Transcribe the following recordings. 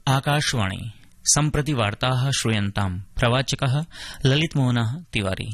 आकाशवाणी सम्प्रति वार्ताः श्रूयन्ताम्। प्रवाचकः ललितमोहनः तिवारी।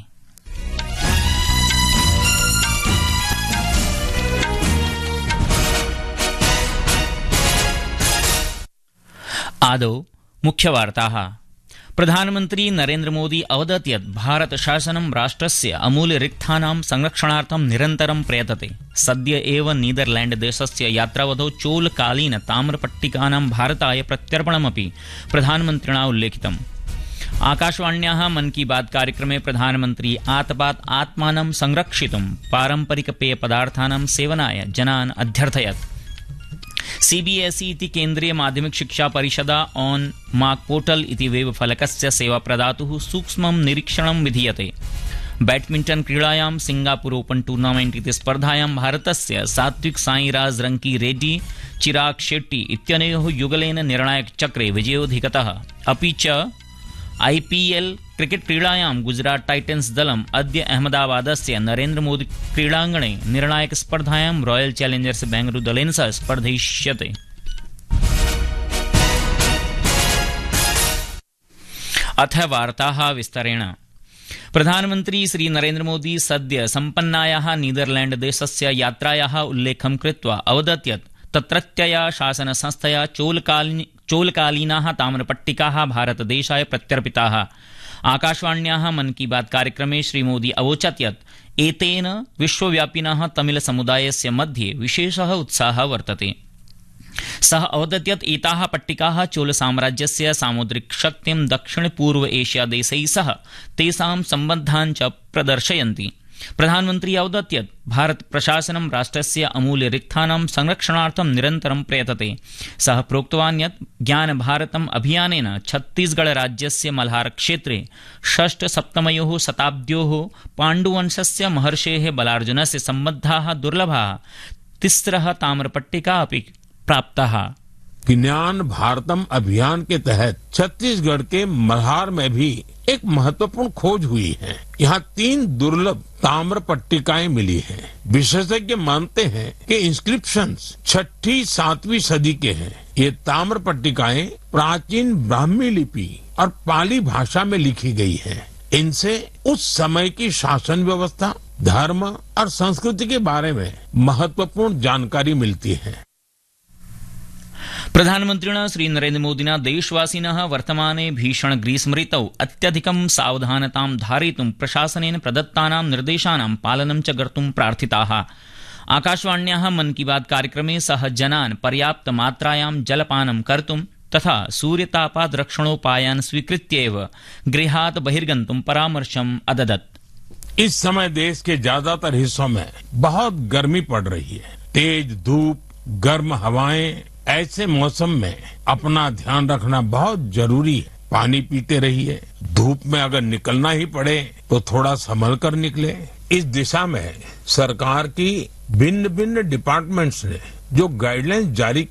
आदौ मुख्यवार्ताः। प्रधानमन्त्री नरेन्द्र मोदी अवदत् यत् भारत शासनं राष्ट्रस्य अमूल्यरिक्थानां संरक्षणार्थं निरन्तरं प्रयतते। सद्य एव नीदरलैण्ड देशस्य यात्रावधौ चोलकालीन ताम्रपट्टिकानां भारताय प्रत्यर्पणमपि प्रधानमन्त्रिणा उल्लेखितम्। आकाशवाण्याः मन की बात कार्यक्रमे प्रधानमन्त्री आतपात् आत्मानं संरक्षितुं पारम्परिक पेयपदार्थानां सेवनाय जनान् अध्यर्थयत्। सीबीएसई इति केन्द्रीय माध्यमिक शिक्षा परिषदा ऑन मार्क पोर्टल इति वेब फलकस्य सेवा प्रदातुः सूक्ष्मं निरीक्षणं विधीयते। बैडमिंटन क्रीडायां सिंगापुर ओपन टूर्नामेंट इति स्पर्धायां भारतस्य सात्विक साईराज रंकी रेड्डी चिराग शेट्टी इत्यनयोः युगलेन निर्णायक चक्रे विजयोऽधिगतः। अपि च आईपीएल क्रिकेट क्रीडायां गुजरात टाइटन्स दलम् अद्य अहमदाबादस्य नरेन्द्र मोदी क्रीडाङ्गणे निर्णायक स्पर्धायां रॉयल चैलेंजर्स बेंगलुरु दलेन सह स्पर्धयिष्यते। अथ वार्ताः विस्तरेण। प्रधानमन्त्री श्री नरेन्द्र मोदी सद्य सम्पन्नायाः नीदरलैण्ड देशस्य यात्रायाः उल्लेखं कृत्वा अवदत् यत् तत्रत्यया शासन संस्थया चोलकालीनाः ताम्रपट्टिकाः भारतदेशाय प्रत्यर्पिताः। आकाशवाण्याः मन की बात कार्यक्रमे श्रीमोदी अवोचत् यत् एतेन विश्वव्यापिनः तमिल समुदायस्य मध्ये विशेषः उत्साहः वर्तते। सः अवदत् यत् एताः पट्टिकाः चोलसाम्राज्यस्य सामुद्रिक शक्तिं दक्षिण पूर्व एशिया देशैः सह तेषां सम्बन्धान् च प्रदर्शयन्ति। प्रधानमन्त्री अवदत् यत् भारत प्रशासनं राष्ट्रस्य अमूल्यरिक्थानां संरक्षणार्थं निरन्तरं प्रयतते। सः प्रोक्तवान् यत् ज्ञान भारतम् अभियानेन छत्तीसगढ़ राज्यस्य मल्हार क्षेत्रे षष्ठ-सप्तमयोः शताब्द्योः पाण्डुवंशस्य महर्षेः बलार्जुनस्य सम्बद्धाः दुर्लभाः तिस्रः ताम्रपट्टिका अपि प्राप्ताः। ज्ञान भारतम अभियान के तहत छत्तीसगढ़ के मल्हार में भी एक महत्वपूर्ण खोज हुई है। यहाँ 3 दुर्लभ ताम्र पट्टिकाएं मिली हैं। विशेषज्ञ मानते हैं कि इंस्क्रिप्शंस 6ठी-7वीं सदी के हैं। ये ताम्र पट्टिकाएं प्राचीन ब्राह्मी लिपि और पाली भाषा में लिखी गई हैं। इनसे उस समय की शासन व्यवस्था, धर्म और संस्कृति के बारे में महत्वपूर्ण जानकारी मिलती है। प्रधानमन्त्रिणा श्री नरेन्द्र मोदिना देशवासिनः वर्तमाने भीषण ग्रीष्म ऋतौ अत्यधिकं सावधानतां धारयितुं प्रशासनेन प्रदत्तानां निर्देशानां पालनं च कर्तुं प्रार्थिताः। आकाशवाण्याः मन की बात कार्यक्रमे सः जनान् पर्याप्त मात्रायां जलपानं कर्तुं तथा सूर्यतापात् रक्षणोपायान् स्वीकृत्य एव गृहात् बहिर्गन्तुं परामर्शम् अददत्। इस समय देश के ज्यादातर हिस्सों में बहुत गर्मी पड़ रही है। तेज धूप, गर्म हवाएं, ऐसे मौसम में अपना ध्यान रखना बहुत जरूरी है। पानी पीते रहिए। धूप में अगर निकलना ही पड़े तो थोड़ा संभल कर निकले। इस दिशा में सरकार की भिन्न भिन्न डिपार्टमेंट्स ने जो गाइडलाइंस जारी